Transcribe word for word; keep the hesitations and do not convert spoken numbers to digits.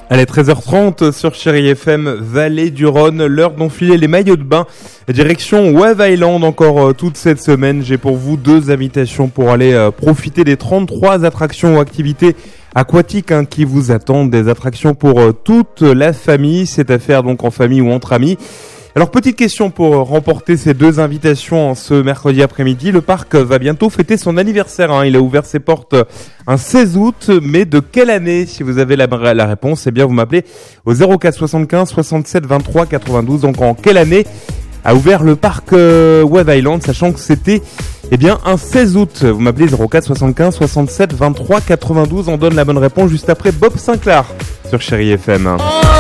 Allez, treize heures trente sur Chérie F M, Vallée du Rhône, l'heure d'enfiler les maillots de bain. Direction Wave Island encore euh, toute cette semaine. J'ai pour vous deux invitations pour aller euh, profiter des trente-trois attractions ou activités aquatiques hein, qui vous attendent. Des attractions pour euh, toute la famille. C'est à faire donc en famille ou entre amis. Alors, petite question pour remporter ces deux invitations en ce mercredi après-midi. Le parc va bientôt fêter son anniversaire. Hein. Il a ouvert ses portes un seize août. Mais de quelle année? Si vous avez la, la réponse, eh bien, vous m'appelez au zéro quatre soixante-quinze soixante-sept vingt-trois quatre-vingt-douze. Donc, en quelle année a ouvert le parc euh, Wave Island, sachant que c'était eh bien un seize août. Vous m'appelez zéro quatre soixante-quinze soixante-sept vingt-trois quatre-vingt-douze. On donne la bonne réponse juste après Bob Sinclair sur Chérie F M.